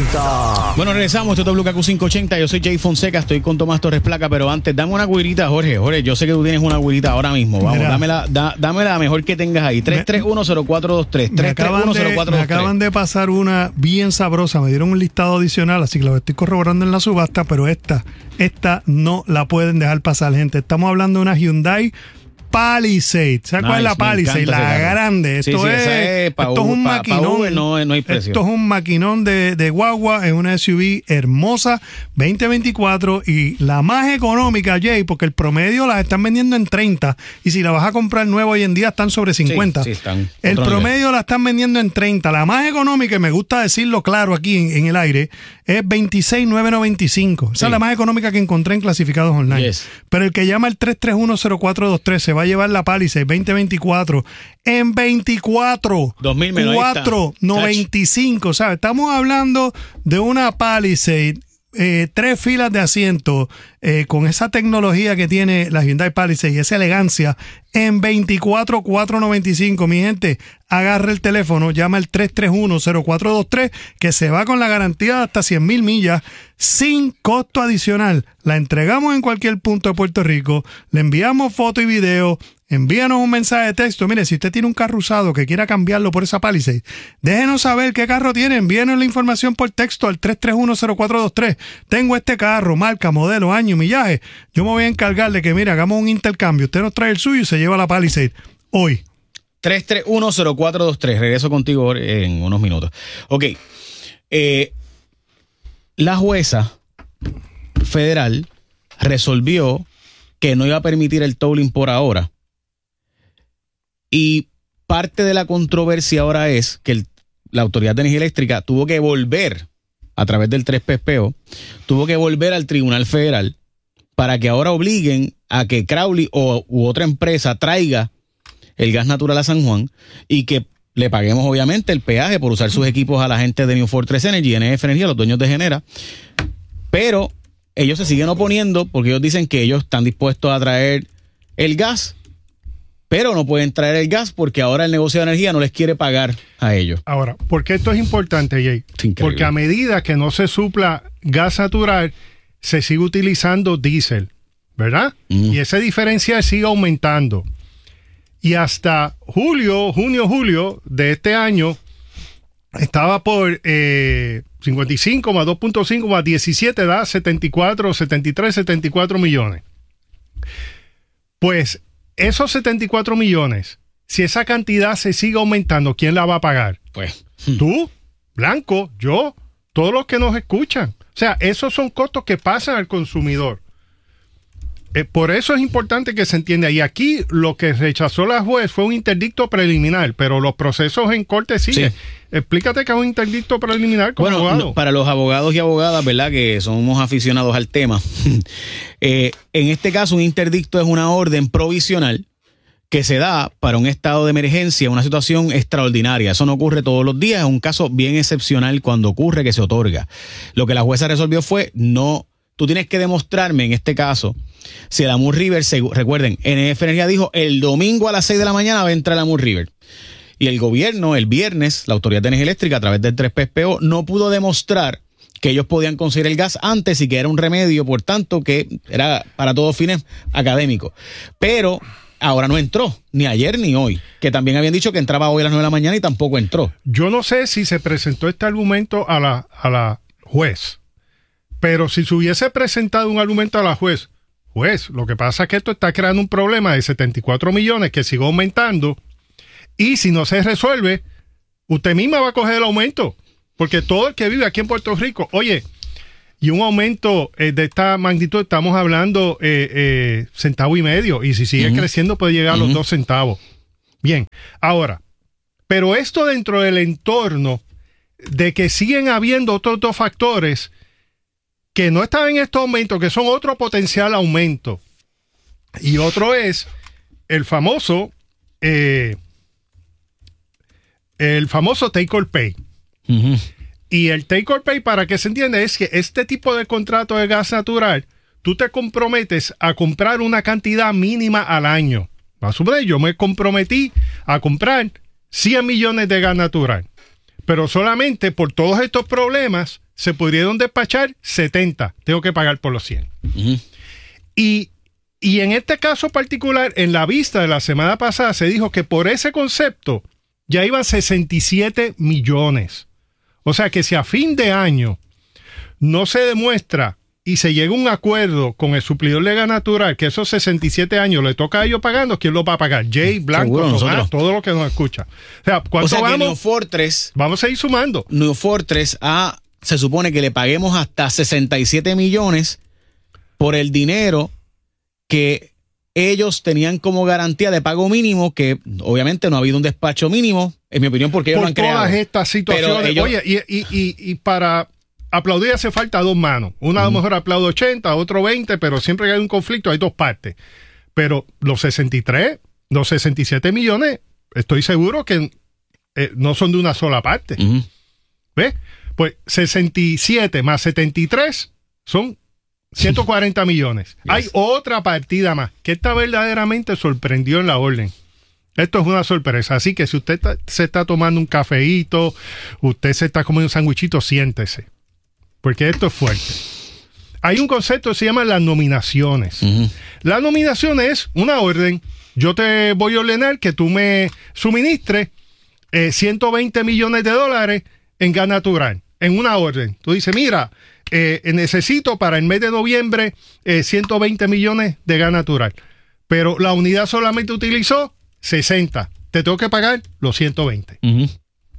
guirita. Bueno, regresamos. Esto es WKQ 580. Yo soy Jay Fonseca. Estoy con Tomás Torres Placa. Pero antes, dame una guirita, Jorge. Jorge, yo sé que tú tienes una guirita ahora mismo. Vamos, dame la mejor que tengas ahí. 3310423. 3310423. Me acaban de pasar una bien sabrosa. Me dieron un listado adicional, así que lo estoy corroborando en la subasta. Pero esta no la pueden dejar pasar, gente. Estamos hablando de una Hyundai Palisade. ¿Sabes cuál es la Palisade? La grande. Esto es un maquinón. No hay precio. Esto es un maquinón de guagua. Es una SUV hermosa 2024 y la más económica, Jay, porque el promedio las están vendiendo en 30 y si la vas a comprar nueva hoy en día están sobre 50. Sí, están. El promedio la están vendiendo en 30. La más económica, y me gusta decirlo claro aquí en el aire, es 26,995. Esa es la más económica que encontré en clasificados online. Yes. Pero el que llama el 3310423 se va a llevar la Palisade 2024 en 24,495. ¿Sabes? Estamos hablando de una Palisade, 3 filas de asiento, con esa tecnología que tiene la Hyundai Palisade y esa elegancia en 24,495. Mi gente, agarra el teléfono, llama al 3310423 que se va con la garantía de hasta 100,000 millas sin costo adicional. La entregamos en cualquier punto de Puerto Rico, le enviamos foto y video. Envíanos un mensaje de texto. Mire, si usted tiene un carro usado que quiera cambiarlo por esa Palisade, déjenos saber qué carro tiene. Envíenos la información por texto al 3310423. Tengo este carro, marca, modelo, año, millaje. Yo me voy a encargar de que, mire, hagamos un intercambio. Usted nos trae el suyo y se lleva la Palisade hoy. 3310423. Regreso contigo en unos minutos. Ok. La jueza federal resolvió que no iba a permitir el tolling por ahora. Y parte de la controversia ahora es que la Autoridad de Energía Eléctrica tuvo que volver, a través del 3PPO, tuvo que volver al Tribunal Federal para que ahora obliguen a que Crowley u otra empresa traiga el gas natural a San Juan y que le paguemos obviamente el peaje por usar sus equipos a la gente de New Fortress Energy, NF Energía, los dueños de Genera. Pero ellos se siguen oponiendo porque ellos dicen que ellos están dispuestos a traer el gas, pero no pueden traer el gas porque ahora el negocio de energía no les quiere pagar a ellos. Ahora, ¿por qué esto es importante, Jay? Porque a medida que no se supla gas natural, se sigue utilizando diésel, ¿verdad? Y ese diferencial sigue aumentando. Y hasta junio, julio de este año, estaba por 55 más 2.5 más 17, da 74 millones. Pues esos 74 millones, si esa cantidad se sigue aumentando, ¿quién la va a pagar? Pues tú, Blanco, yo, todos los que nos escuchan. O sea, esos son costos que pasan al consumidor. Por eso es importante que se entienda. Y aquí lo que rechazó la juez fue un interdicto preliminar, pero los procesos en corte siguen. Sí. Explícate qué es un interdicto preliminar como abogado. No, para los abogados y abogadas, ¿verdad? Que somos aficionados al tema. En este caso, un interdicto es una orden provisional que se da para un estado de emergencia, una situación extraordinaria. Eso no ocurre todos los días, es un caso bien excepcional cuando ocurre que se otorga. Lo que la jueza resolvió fue no. Tú tienes que demostrarme, en este caso, si el Amur River, recuerden, NF Energía dijo, el domingo a las 6 de la mañana va a entrar el Amur River. Y el gobierno, el viernes, la Autoridad de Energía Eléctrica, a través del 3PPO, no pudo demostrar que ellos podían conseguir el gas antes y que era un remedio, por tanto, que era para todos fines académicos. Pero ahora no entró, ni ayer ni hoy, que también habían dicho que entraba hoy a las 9 de la mañana y tampoco entró. Yo no sé si se presentó este argumento a la juez. Pero si se hubiese presentado un argumento a la juez, lo que pasa es que esto está creando un problema de 74 millones que sigue aumentando y si no se resuelve, usted misma va a coger el aumento. Porque todo el que vive aquí en Puerto Rico, oye, y un aumento de esta magnitud, estamos hablando centavo y medio, y si sigue creciendo puede llegar a los 2 centavos. Bien, ahora, pero esto dentro del entorno de que siguen habiendo otros 2 factores que no están en estos aumentos, que son otro potencial aumento. Y otro es el famoso take or pay. Y el take or pay, para que se entienda, es que este tipo de contrato de gas natural, tú te comprometes a comprar una cantidad mínima al año. A su vez, yo me comprometí a comprar 100 millones de gas natural. pero solamente por todos estos problemas se pudieron despachar 70. Tengo que pagar por los 100. Ujú. Y en este caso particular, en la vista de la semana pasada, se dijo que por ese concepto ya iban 67 millones. O sea que si a fin de año no se demuestra y se llega a un acuerdo con el suplidor de gas natural que esos 67 años le toca a ellos pagando, ¿quién lo va a pagar? Jay, Blanco, Seguro, Tomás, todo lo que nos escucha. O sea, ¿cuánto O sea que vamos? New Fortress, Vamos a ir sumando. se supone que le paguemos hasta 67 millones por el dinero que ellos tenían como garantía de pago mínimo, que obviamente no ha habido un despacho mínimo, en mi opinión, porque ellos Por lo han creado. todas estas situaciones. Pero ellos- Oye, y para aplaudir hace falta dos manos. Una a lo mejor aplaude 80, otro 20, pero siempre que hay un conflicto hay dos partes. Pero los 67 millones, estoy seguro que no son de una sola parte. Ujú. ¿Ves? Pues 67 más 73 son 140 millones. Yes. Hay otra partida más que esta verdaderamente sorprendió en la orden. Esto es una sorpresa. Así que si usted se está tomando un cafeíto, usted se está comiendo un sandwichito, siéntese. Porque esto es fuerte. Hay un concepto que se llama las nominaciones. Ujú. La nominación es una orden. Yo te voy a ordenar que tú me suministres 120 millones de dólares en gas natural, en una orden. Tú dices, mira, necesito para el mes de noviembre 120 millones de gas natural. Pero la unidad solamente utilizó 60. Te tengo que pagar los 120. Ujú.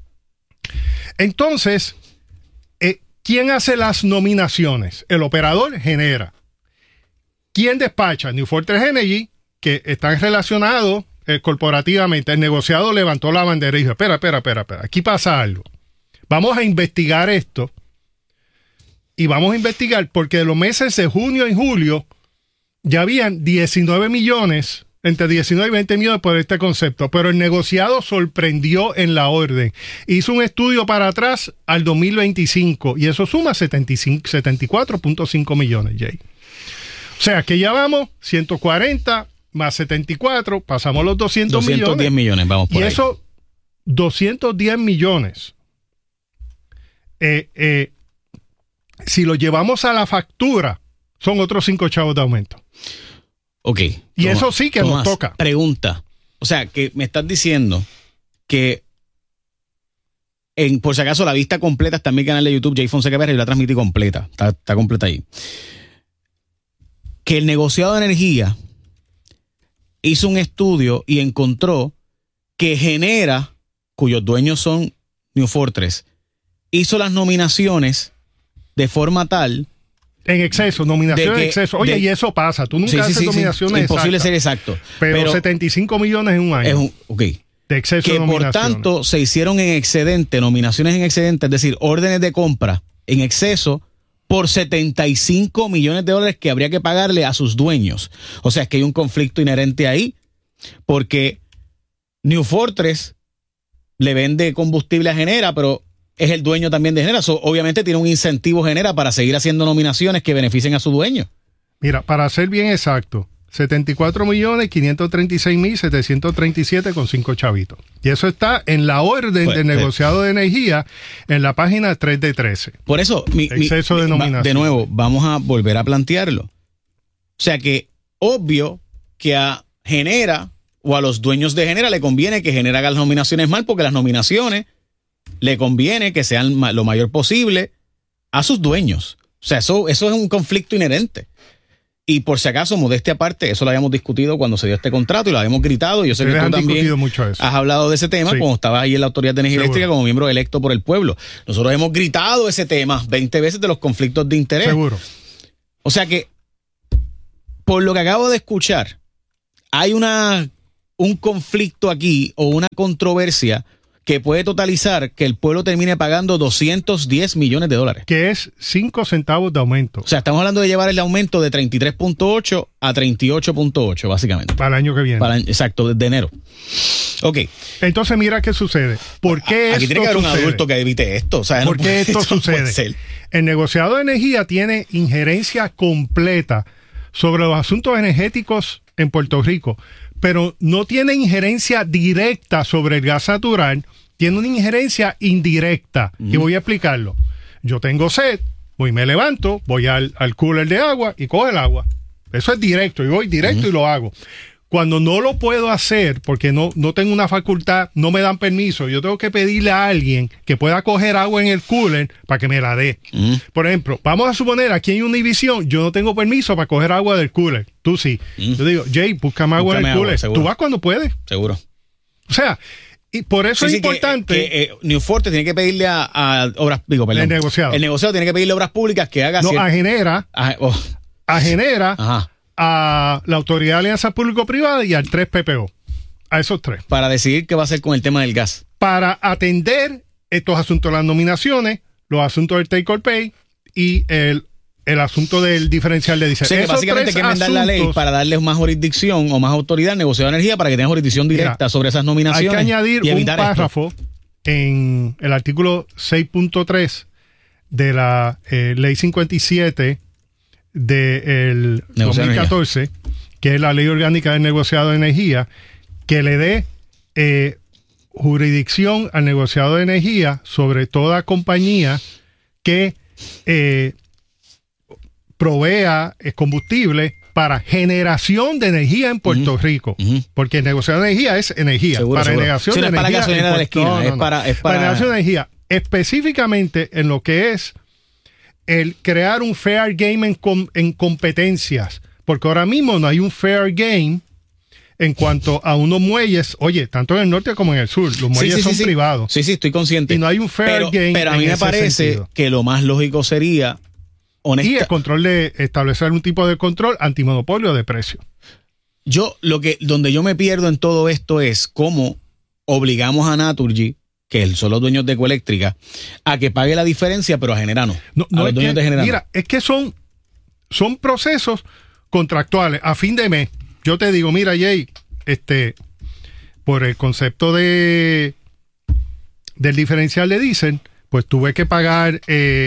Entonces, ¿quién hace las nominaciones? El operador genera. ¿Quién despacha? New Fortress Energy, que están relacionados corporativamente. El negociado levantó la bandera y dijo, espera. Aquí pasa algo. Vamos a investigar esto. Y vamos a investigar porque de los meses de junio y julio ya habían 19 millones, entre 19 y 20 millones por este concepto. Pero el negociado sorprendió en la orden. Hizo un estudio para atrás al 2025 y eso suma 74.5 millones, Jay. O sea que ya vamos 140 más 74, pasamos los 200 210 millones, vamos por y ahí. eso, 210 millones. Si lo llevamos a la factura, son otros 5 chavos de aumento. Ok. Y eso sí que nos toca. Pregunta. O sea, que me estás diciendo que por si acaso la vista completa está en mi canal de YouTube, Jay Fonseca Pérez, y la transmití completa. Está completa ahí. Que el negociado de energía hizo un estudio y encontró que Genera, cuyos dueños son New Fortress, hizo las nominaciones de forma tal... En exceso, nominación en exceso. Oye, y eso pasa. Tú nunca haces nominaciones imposible exactas. ser exacto. Pero 75 millones en un año. Ok. De exceso Que de por nominaciones. tanto se hicieron en excedente, nominaciones en excedente, es decir, órdenes de compra en exceso por 75 millones de dólares que habría que pagarle a sus dueños. O sea, es que hay un conflicto inherente ahí, porque New Fortress le vende combustible a Genera, pero es el dueño también de Genera. Obviamente tiene un incentivo Genera para seguir haciendo nominaciones que beneficien a su dueño. Mira, para ser bien exacto, 74.536.737 con 5 chavitos. Y eso está en la orden del negociado de energía en la página 3 de 13. Por eso, exceso de nominación. De nuevo, vamos a volver a plantearlo. O sea que, obvio que a Genera o a los dueños de Genera le conviene que Genera haga las nominaciones mal, porque las nominaciones le conviene que sean lo mayor posible a sus dueños. O sea, eso es un conflicto inherente. Y por si acaso, modestia aparte, eso lo habíamos discutido cuando se dio este contrato y lo habíamos gritado. Yo sé que tú también has hablado de ese tema cuando estabas ahí en la Autoridad de Energía Eléctrica como miembro electo por el pueblo. Nosotros hemos gritado ese tema 20 veces de los conflictos de interés. Seguro. O sea que, por lo que acabo de escuchar, hay un conflicto aquí o una controversia que puede totalizar que el pueblo termine pagando 210 millones de dólares. Que es 5 centavos de aumento. O sea, estamos hablando de llevar el aumento de 33.8 a 38.8, básicamente. Para el año que viene. Exacto, desde enero. Ok. Entonces, mira qué sucede. ¿Por qué aquí esto tiene que haber un sucede? adulto que evite esto. O sea, ¿Por qué esto sucede? El negociado de energía tiene injerencia completa sobre los asuntos energéticos en Puerto Rico, pero no tiene injerencia directa sobre el gas natural tiene una injerencia indirecta. Y voy a explicarlo. Yo tengo sed, voy, me levanto, voy al cooler de agua y cojo el agua. Eso es directo, y voy directo y lo hago. Cuando no lo puedo hacer, porque no tengo una facultad, no me dan permiso, yo tengo que pedirle a alguien que pueda coger agua en el cooler para que me la dé. Por ejemplo, vamos a suponer, aquí en Univision, yo no tengo permiso para coger agua del cooler. Tú sí. Yo digo, Jay, búscame agua en el cooler. Tú vas cuando puedes. Seguro. O sea, y por eso es importante. Que New Forte tiene que pedirle a obras, el negociado. El negociado tiene que pedirle a obras públicas que haga. No, a Genera. A Genera. Ajá. A la Autoridad de Alianza Público-Privada y al 3PPO. A esos tres. Para decidir qué va a hacer con el tema del gas. Para atender estos asuntos de las nominaciones, los asuntos del take or pay y el asunto del diferencial de diésel. O sea, que básicamente hay que enmendar la ley para darle más jurisdicción o más autoridad al negociado de energía para que tenga jurisdicción directa sobre esas nominaciones. Hay que añadir un párrafo en el artículo 6.3 de la ley 57 del 2014, que es la ley orgánica del negociado de energía, que le dé jurisdicción al negociado de energía sobre toda compañía que provea combustible para generación de energía en Puerto Rico, porque el negociado de energía es energía. Seguro, para generación de energía. Para gasolina de la esquina, es para generación de energía, específicamente en lo que es el crear un fair game en competencias, porque ahora mismo no hay un fair game en cuanto a unos muelles, oye, tanto en el norte como en el sur, los muelles son privados. Sí, estoy consciente. Y no hay un fair game. Pero a mí me parece sentido. Que lo más lógico sería y el control de establecer un tipo de control antimonopolio de precio. Donde yo me pierdo en todo esto es cómo obligamos a Naturgy, que son los dueños de Ecoeléctrica, a que pague la diferencia, pero a Genera no. A los dueños de Genera. Mira, es que son procesos contractuales. A fin de mes, yo te digo, mira, Jay, por el concepto del diferencial de diésel, pues tuve que pagar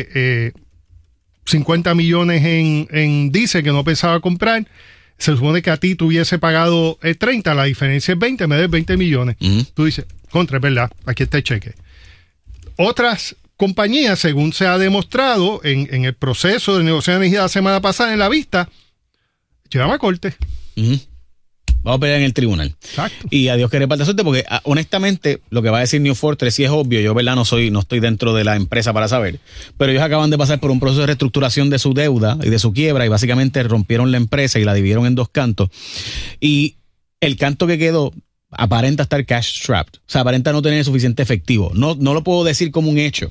50 millones en diésel que no pensaba comprar. Se supone que a ti tú hubiese pagado 30, la diferencia es 20, me des 20 millones. Tú dices, contra, es verdad, aquí está el cheque. Otras compañías, según se ha demostrado en el proceso de negociación de energía la semana pasada en la vista, llevan a corte. Vamos a pelear en el tribunal. Exacto. Y a Dios que reparta suerte, porque honestamente lo que va a decir New Fortress sí es obvio. Yo, verdad, no estoy dentro de la empresa para saber. Pero ellos acaban de pasar por un proceso de reestructuración de su deuda y de su quiebra y básicamente rompieron la empresa y la dividieron en dos cantos. Y el canto que quedó aparenta estar cash strapped. O sea, aparenta no tener suficiente efectivo. No lo puedo decir como un hecho.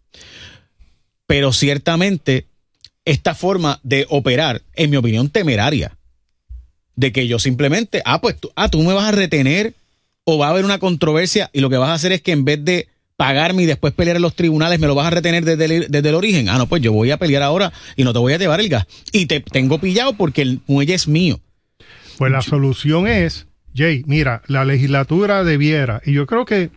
Pero ciertamente esta forma de operar, en mi opinión, temeraria. De que yo simplemente, tú me vas a retener o va a haber una controversia y lo que vas a hacer es que en vez de pagarme y después pelear en los tribunales, me lo vas a retener desde el origen. No, pues yo voy a pelear ahora y no te voy a llevar el gas. Y te tengo pillado porque el muelle es mío. Pues la solución es, Jay, mira, la legislatura debiera, y yo creo que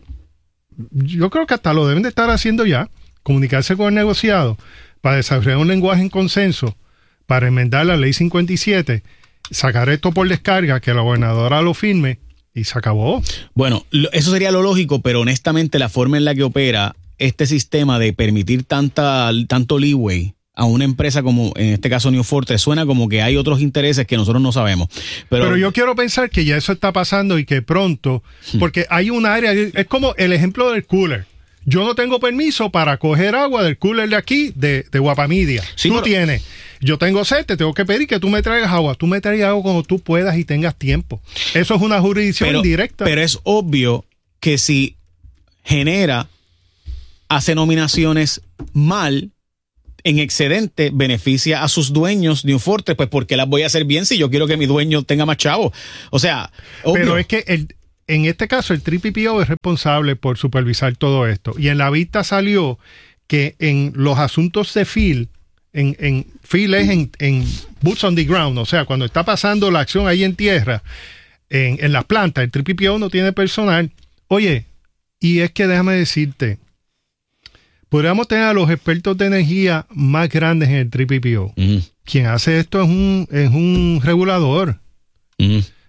hasta lo deben de estar haciendo ya, comunicarse con el negociado para desarrollar un lenguaje en consenso para enmendar la ley 57, sacar esto por descarga, que la gobernadora lo firme y se acabó. Bueno, eso sería lo lógico, pero honestamente la forma en la que opera este sistema de permitir tanto leeway a una empresa como en este caso New Fortress suena como que hay otros intereses que nosotros no sabemos. Pero yo quiero pensar que ya eso está pasando y que pronto, porque hay un área, es como el ejemplo del cooler. Yo no tengo permiso para coger agua del cooler de aquí, de Guapamidia. Sí, tú tienes. Yo tengo sed, te tengo que pedir que tú me traigas agua. Tú me traigas agua cuando tú puedas y tengas tiempo. Eso es una jurisdicción indirecta. Pero es obvio que si Genera hace nominaciones mal, en excedente, beneficia a sus dueños New Fortress, pues ¿por qué las voy a hacer bien si yo quiero que mi dueño tenga más chavo? O sea, obvio. Pero es que en este caso el 3PPO es responsable por supervisar todo esto. Y en la vista salió que en los asuntos de field, field es en boots on the ground, o sea, cuando está pasando la acción ahí en tierra, en las plantas, el 3PPO no tiene personal. Oye, y es que déjame decirte, podríamos tener a los expertos de energía más grandes en el 3PPO. Quien hace esto es un regulador.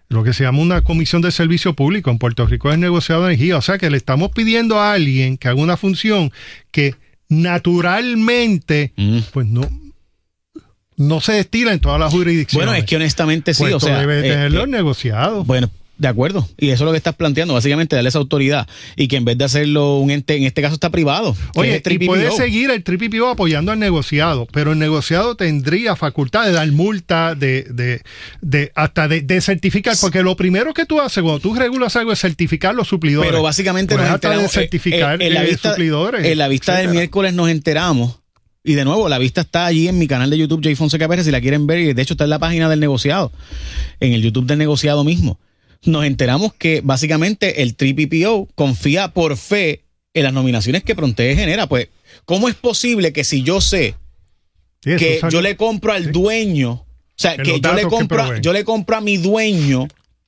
lo que se llama una comisión de servicio público. En Puerto Rico es negociado de energía. O sea que le estamos pidiendo a alguien que haga una función que naturalmente, pues no se destila en todas las jurisdicciones. Bueno, es que honestamente sí, pues o sea, debe tenerlo negociado. Bueno, de acuerdo. Y eso es lo que estás planteando, básicamente darle esa autoridad y que en vez de hacerlo un ente, en este caso está privado. Oye, y puede seguir el TPPO apoyando al negociado, pero el negociado tendría facultad de dar multa, hasta de certificar, porque lo primero que tú haces cuando tú regulas algo es certificar los suplidores. Pero básicamente pues nos hasta enteramos, de certificar suplidores. En la vista del miércoles nos enteramos. Y de nuevo, la vista está allí en mi canal de YouTube, Jay Fonseca Pérez, si la quieren ver, y de hecho está en la página del negociado, en el YouTube del negociado mismo. Nos enteramos que básicamente el TPPO confía por fe en las nominaciones que Pronte genera. Pues, ¿cómo es posible que si yo sé que yo le compro al dueño, o sea, que yo le compro a mi dueño,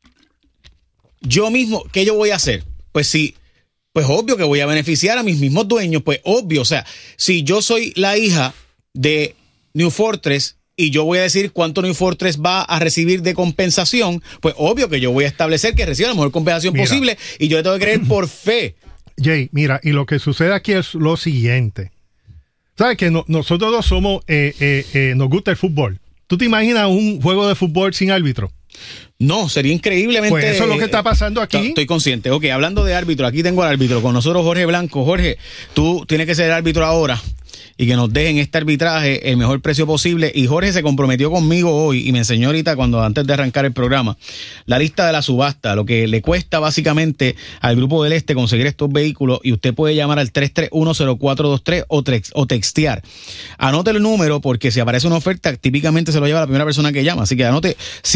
yo mismo, ¿qué yo voy a hacer? Pues obvio que voy a beneficiar a mis mismos dueños, pues obvio, o sea, si yo soy la hija de New Fortress y yo voy a decir cuánto New Fortress va a recibir de compensación, pues obvio que yo voy a establecer que reciba la mejor compensación posible y yo le tengo que creer por fe. Jay, mira, y lo que sucede aquí es lo siguiente. ¿Sabes que nosotros dos somos, nos gusta el fútbol? ¿Tú te imaginas un juego de fútbol sin árbitro? No, sería increíblemente... Pues eso es lo que está pasando aquí. Estoy consciente. Ok, hablando de árbitro, aquí tengo al árbitro con nosotros, Jorge Blanco. Jorge, tú tienes que ser el árbitro ahora y que nos dejen este arbitraje el mejor precio posible. Y Jorge se comprometió conmigo hoy y me enseñó ahorita, antes de arrancar el programa, la lista de la subasta, lo que le cuesta básicamente al Grupo del Este conseguir estos vehículos, y usted puede llamar al 331-0423 o textear. Anote el número porque si aparece una oferta, típicamente se lo lleva la primera persona que llama. Así que anote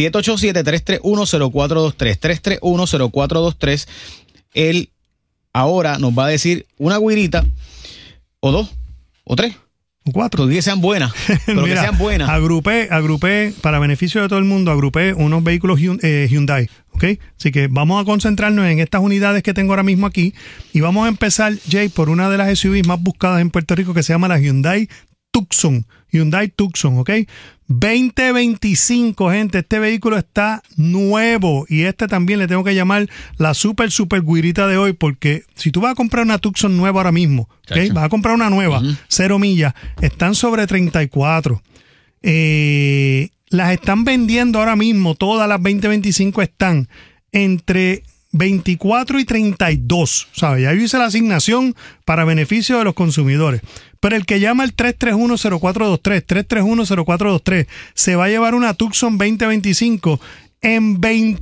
787-331-0423, 331-0423. Él ahora nos va a decir una guirita o dos o tres o cuatro, que sean buenas, pero mira, que sean buenas. Agrupé para beneficio de todo el mundo, agrupé unos vehículos Hyundai, ¿ok? Así que vamos a concentrarnos en estas unidades que tengo ahora mismo aquí y vamos a empezar, Jay, por una de las SUVs más buscadas en Puerto Rico que se llama la Hyundai Tucson, ¿ok? 2025, gente, este vehículo está nuevo y este también le tengo que llamar la super guirita de hoy, porque si tú vas a comprar una Tucson nueva ahora mismo, ¿okay? Vas a comprar una nueva, 0 millas, están sobre 34. Las están vendiendo ahora mismo, todas las 2025 están entre 24 y 32, ¿sabes? Ya yo hice la asignación para beneficio de los consumidores. Pero el que llama al 331-0423, se va a llevar una Tucson 2025 en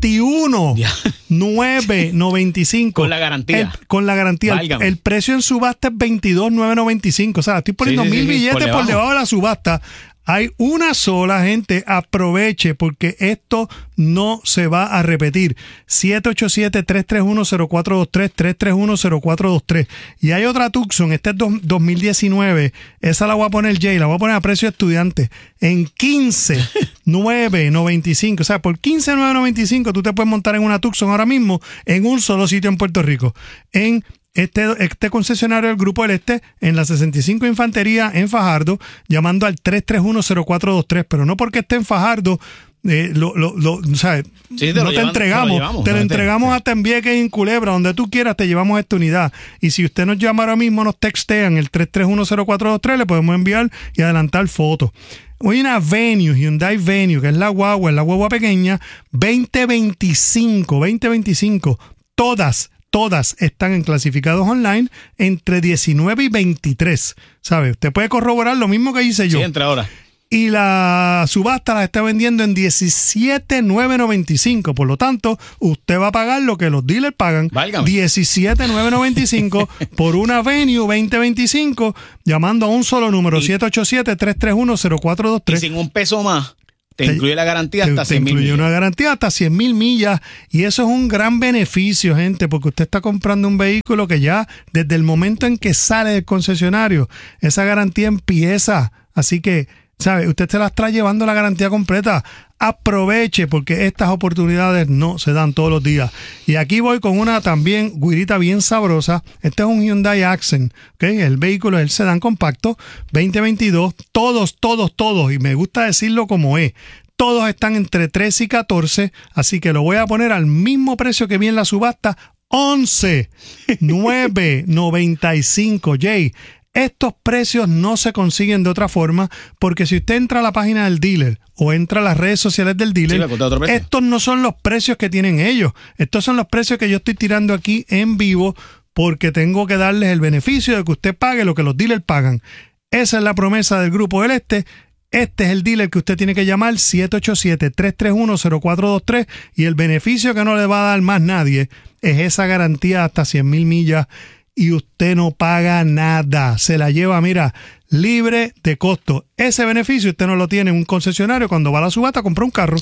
21,995. Con la garantía. Con la garantía. El precio en subasta es 22,995. O sea, estoy poniendo 1,000 billetes por debajo de la subasta. Hay una sola, gente, aproveche porque esto no se va a repetir. 787-331-0423, 331-0423. Y hay otra Tucson, este es 2019, esa la voy a poner, Jay, la voy a poner a precio de estudiante en 15,995. O sea, por 15,995 tú te puedes montar en una Tucson ahora mismo en un solo sitio en Puerto Rico, en este concesionario del Grupo del Este, en la 65 Infantería en Fajardo, llamando al 331-0423, pero no porque esté en Fajardo, o sea, sí, no te entregamos, te lo entregamos hasta en Vieques y en Culebra, donde tú quieras te llevamos esta unidad. Y si usted nos llama ahora mismo, nos textean el 331-0423, le podemos enviar y adelantar fotos. Hoy una Venue, Hyundai Venue, que es la guagua pequeña, 2025, todas están en clasificados online entre 19 y 23. ¿Sabe? Usted puede corroborar lo mismo que hice yo. Sí, entra ahora. Y la subasta la está vendiendo en 17,995. Por lo tanto, usted va a pagar lo que los dealers pagan. Válgame. 17,995 por una Venue 2025, llamando a un solo número, 787-331-0423. Y sin un peso más. Te incluye la garantía hasta 100,000 millas. Te incluye una garantía hasta 100,000 millas. Y eso es un gran beneficio, gente, porque usted está comprando un vehículo que ya desde el momento en que sale del concesionario, esa garantía empieza. Así que, ¿sabe? Usted se las está llevando la garantía completa. Aproveche, porque estas oportunidades no se dan todos los días. Y aquí voy con una también guirita bien sabrosa. Este es un Hyundai Accent, ¿okay? El vehículo es el sedán compacto 2022. Todos, y me gusta decirlo como es, Todos están entre 13 y 14, así que lo voy a poner al mismo precio que vi en la subasta, $11,995. Jay, estos precios no se consiguen de otra forma, porque si usted entra a la página del dealer o entra a las redes sociales del dealer, estos no son los precios que tienen ellos. Estos son los precios que yo estoy tirando aquí en vivo, porque tengo que darles el beneficio de que usted pague lo que los dealers pagan. Esa es la promesa del Grupo del Este. Este es el dealer que usted tiene que llamar, 787-331-0423, y el beneficio que no le va a dar más nadie es esa garantía de hasta 100,000 millas, y usted no paga nada. Se la lleva, mira, libre de costo. Ese beneficio usted no lo tiene en un concesionario cuando va a la subasta a comprar un carro.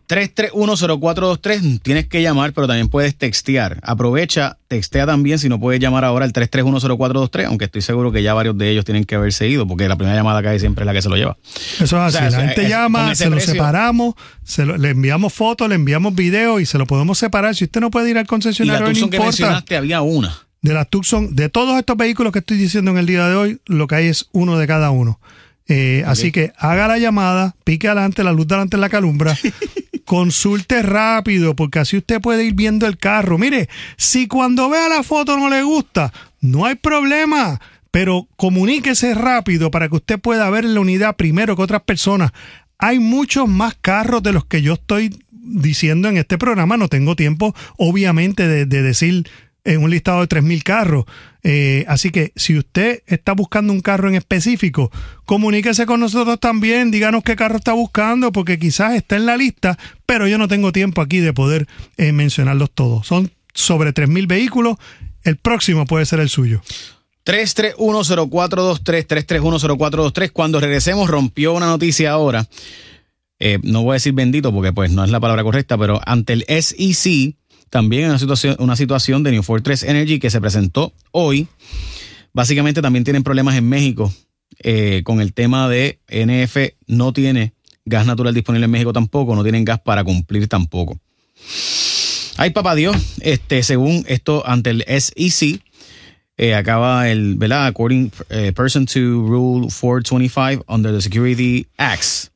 331-0423, tienes que llamar, pero también puedes textear. Aprovecha, textea también si no puedes llamar ahora al 331-0423, aunque estoy seguro que ya varios de ellos tienen que haberse ido, porque la primera llamada que hay siempre es la que se lo lleva. Eso es así, o sea, la gente llama, se lo separamos, le enviamos fotos, le enviamos videos y se lo podemos separar. Si usted no puede ir al concesionario, y la Tucson no importa. Que mencionaste, había una. De las Tucson, de todos estos vehículos que estoy diciendo en el día de hoy, lo que hay es uno de cada uno. Así que haga la llamada, pique adelante, la luz de adelante en la calumbra, consulte rápido, porque así usted puede ir viendo el carro. Mire, si cuando vea la foto no le gusta, no hay problema, pero comuníquese rápido para que usted pueda ver la unidad primero que otras personas. Hay muchos más carros de los que yo estoy diciendo en este programa. No tengo tiempo, obviamente, de decir en un listado de 3,000 carros. Así que si usted está buscando un carro en específico, comuníquese con nosotros también, díganos qué carro está buscando, porque quizás está en la lista, pero yo no tengo tiempo aquí de poder mencionarlos todos. Son sobre 3,000 vehículos, el próximo puede ser el suyo. 331-0423, 331-0423. Cuando regresemos, rompió una noticia ahora, no voy a decir bendito porque pues no es la palabra correcta, pero ante el SEC, también una situación de New Fortress Energy que se presentó hoy. Básicamente también tienen problemas en México con el tema de NF no tiene gas natural disponible en México tampoco, no tienen gas para cumplir tampoco. Ay, papá Dios, según esto ante el SEC, acaba el, ¿verdad? According person to Rule 425 under the Security Acts.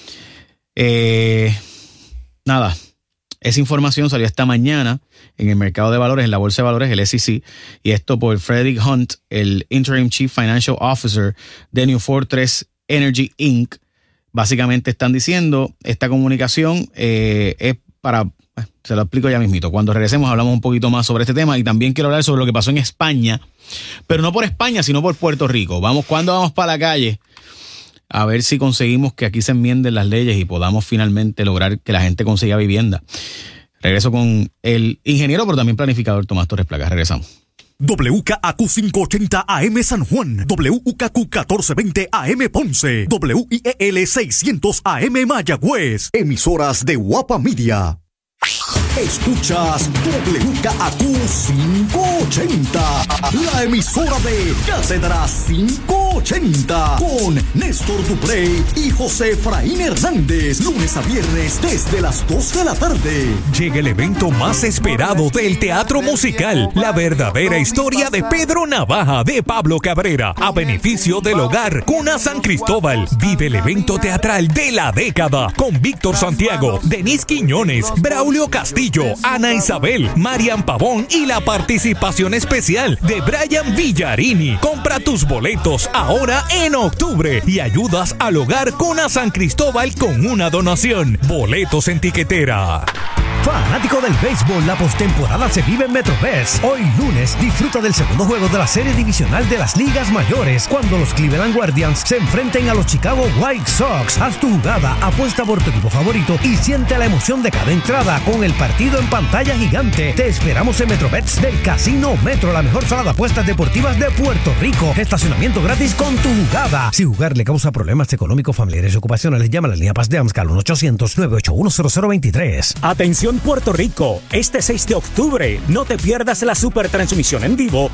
Nada. Esa información salió esta mañana en el mercado de valores, en la bolsa de valores, el SEC, y esto por Frederick Hunt, el Interim Chief Financial Officer de New Fortress Energy Inc. Básicamente están diciendo, esta comunicación es para, se lo explico ya mismito. Cuando regresemos hablamos un poquito más sobre este tema, y también quiero hablar sobre lo que pasó en España, pero no por España, sino por Puerto Rico. ¿Cuándo vamos para la calle? A ver si conseguimos que aquí se enmienden las leyes y podamos finalmente lograr que la gente consiga vivienda. Regreso con el ingeniero, pero también planificador Tomás Torres Placa. Regresamos. WKAQ 580 AM San Juan, WKQ 1420 AM Ponce, WIEL 600 AM Mayagüez. Emisoras de Guapa Media. Escuchas WKAQ 580, la emisora de Cátedra 580, con Néstor Duprey y José Efraín Hernández, lunes a viernes desde las 2 de la tarde. Llega el evento más esperado del teatro musical, la verdadera historia de Pedro Navaja de Pablo Cabrera, a beneficio del hogar Cuna San Cristóbal. Vive el evento teatral de la década, con Víctor Santiago, Denise Quiñones, Braulio Castillo, Ana Isabel, Marian Pavón y la participación especial de Brian Villarini. Compra tus boletos ahora en octubre y ayudas al hogar Cuna San Cristóbal con una donación. Boletos en tiquetera. Fanático del béisbol, la postemporada se vive en MetroBest. Hoy lunes disfruta del segundo juego de la serie divisional de las ligas mayores, cuando los Cleveland Guardians se enfrenten a los Chicago White Sox. Haz tu jugada, apuesta por tu equipo favorito y siente la emoción de cada entrada con el partido en pantalla gigante. Te esperamos en MetroBets del Casino Metro, la mejor sala de apuestas deportivas de Puerto Rico. Estacionamiento gratis con tu jugada. Si jugar le causa problemas económicos, familiares y ocupacionales, llama a la línea Paz de AMSCA al 1-800-981-0023. Atención Puerto Rico, este 6 de octubre no te pierdas la super transmisión en vivo